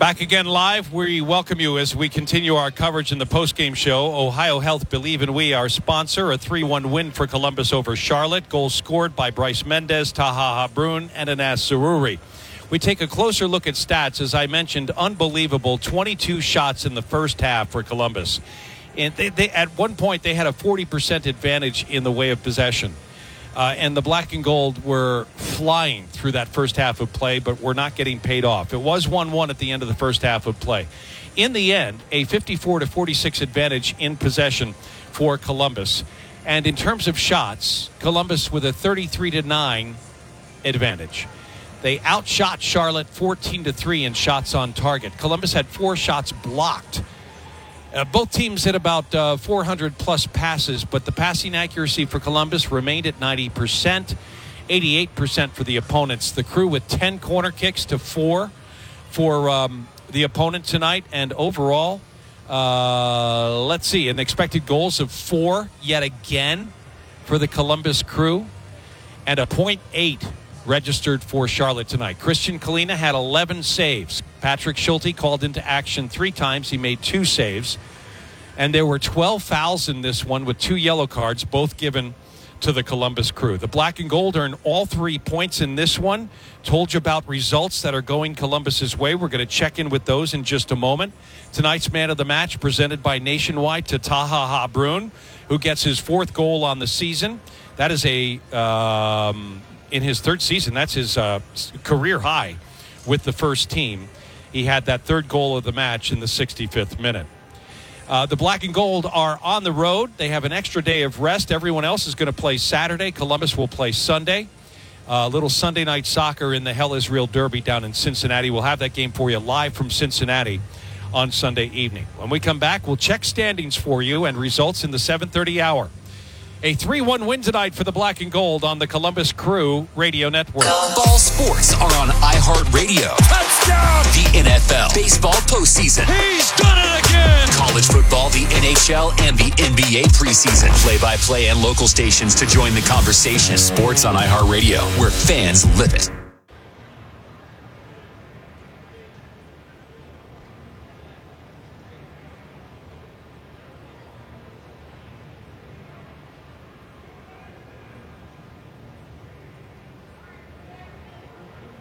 Back again live. We welcome you as we continue our coverage in the postgame show. Ohio Health Believe in We, our sponsor. A 3-1 win for Columbus over Charlotte. Goals scored by Bryce Mendez, Taha Habrun, and Anas Saruri. We take a closer look at stats. As I mentioned, unbelievable 22 shots in the first half for Columbus. And they at one point, they had a 40% advantage in the way of possession. And the black and gold were flying through that first half of play, but were not getting paid off. It was 1-1 at the end of the first half of play. In the end, a 54-46 advantage in possession for Columbus. And in terms of shots, Columbus with a 33-9 advantage. They outshot Charlotte 14-3 in shots on target. Columbus had 4 shots blocked. Both teams hit about 400-plus passes, but the passing accuracy for Columbus remained at 90%, 88% for the opponents. The Crew with 10 corner kicks to 4 for the opponent tonight. And overall, let's see, an expected goals of 4 yet again for the Columbus Crew, and a .8 registered for Charlotte tonight. Christian Kalina had 11 saves. Patrick Schulte called into action 3 times. He made 2 saves. And there were 12 fouls in this one with 2 yellow cards, both given to the Columbus Crew. The black and gold earned all 3 points in this one. Told you about results that are going Columbus's way. We're going to check in with those in just a moment. Tonight's man of the match presented by Nationwide to Taha Habrun, who gets his 4th goal on the season. That is in his 3rd season, that's his career high with the first team. He had that 3rd goal of the match in the 65th minute. The black and gold are on the road. They have an extra day of rest. Everyone else is going to play Saturday. Columbus will play Sunday. Little Sunday night soccer in the Hell is Real Derby down in Cincinnati. We'll have that game for you live from Cincinnati on Sunday evening. When we come back, we'll check standings for you and results in the 7:30 hour. A 3-1 win tonight for the black and gold on the Columbus Crew Radio Network. All sports are on iHeartRadio. Touchdown! The NFL, baseball postseason. He's done it again! College football, the NHL, and the NBA preseason. Play-by-play and local stations to join the conversation. Sports on iHeartRadio, where fans live it.